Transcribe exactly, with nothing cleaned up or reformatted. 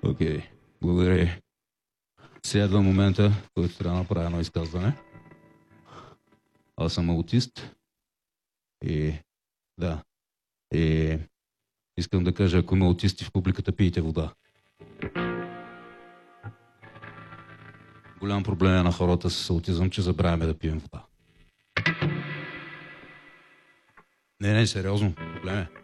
Окей, okay. Благодаря. Сега идва момента, в който трябва да направя едно изказване. Аз съм аутист и да, и искам да кажа, ако има аутисти в публиката, пийте вода. Голям проблем е на хората с аутизъм, че забравяме да пием вода. Не, не, сериозно, проблем е.